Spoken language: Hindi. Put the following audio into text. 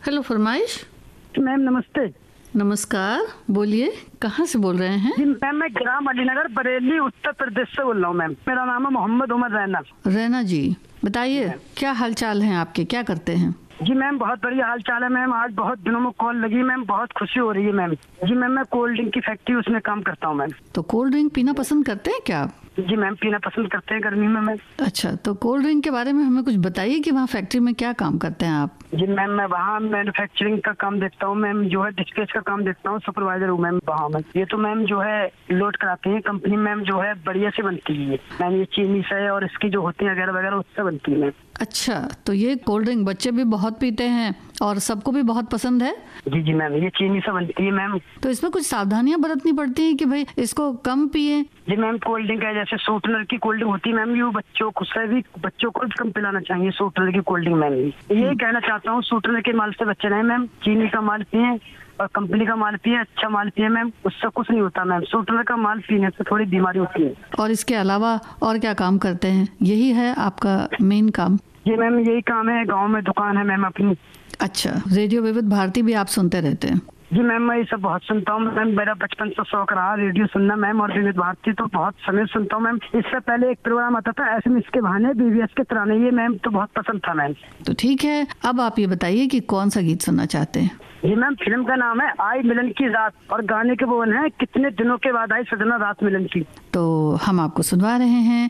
हेलो फरमाइश। मैम नमस्ते। नमस्कार, बोलिए कहाँ से बोल रहे हैं? जी मैम, मैं ग्राम अलीनगर बरेली उत्तर प्रदेश से बोल रहा हूँ मैम। मेरा नाम है मोहम्मद उमर रैना। रैना जी, बताइए क्या हाल चाल है आपके, क्या करते हैं? जी मैम, बहुत बढ़िया हाल चाल है मैम। आज बहुत दिनों में कॉल लगी मैम, बहुत खुशी हो रही है मैम। जी मैम, मैं कोल्ड ड्रिंक की फैक्ट्री उसमें काम करता हूँ मैम। तो कोल्ड ड्रिंक पीना पसंद करते हैं क्या आप? जी मैम, पीना पसंद करते हैं गर्मी में मैम। अच्छा, तो कोल्ड ड्रिंक के बारे में हमें कुछ बताइए कि वहाँ फैक्ट्री में क्या काम करते हैं आप? जी मैम, मैं वहाँ मैन्युफैक्चरिंग का काम देखता हूँ मैम, जो है डिस्पैच का काम देखता हूँ, सुपरवाइजर हूँ मैम वहाँ में। ये तो मैम जो है लोड कराते हैं कंपनी मैम, जो है बढ़िया से बनती है मैम। ये चीनी से और इसकी जो होती है वगैरह वगैरह उससे बनती है मैम। अच्छा, तो ये कोल्ड ड्रिंक बच्चे भी बहुत पीते हैं और सबको भी बहुत पसंद है? जी जी मैम, ये चीनी से बनती है मैम। तो इसमें कुछ सावधानियां बरतनी पड़ती हैं कि भाई इसको कम पिए? जी मैम, कोल्ड ड्रिंक है जैसे शॉर्टनर की कोल्ड ड्रिंक होती है मैम, ये बच्चों को से भी बच्चों को भी कम पिलाना चाहिए शॉर्टनर की कोल्ड ड्रिंक मैम। ये कहना चाहता हूँ, शॉर्टनर के माल से बच्चे नहीं मैम, चीनी का माल पिए और कंपनी का माल पिए, अच्छा माल पिए मैम, उससे कुछ नहीं होता मैम। शॉर्टनर का माल पीने से थोड़ी बीमारी होती है। और इसके अलावा और क्या काम करते हैं? यही है आपका मेन काम? जी मैम, यही काम है, गाँव में दुकान है मैम अपनी। अच्छा, रेडियो विविध भारती भी आप सुनते रहते हैं? जी मैम, मैं ये सब बहुत सुनता हूँ मैम। मेरा बचपन से शौक रहा रेडियो सुनना मैम, और विविध भारती तो बहुत समय सुनता हूँ मैम। इससे पहले एक प्रोग्राम आता था एसएमएस के बहाने, बीवीएस के तराने, ये मैम तो बहुत पसंद था मैम। तो ठीक है, अब आप ये बताइए कि कौन सा गीत सुनना चाहते हैं? जी मैम, फिल्म का नाम है आई मिलन की रात और गाने के बोल हैं कितने दिनों के बाद आई सजना रात मिलन की। तो हम आपको सुनवा रहे हैं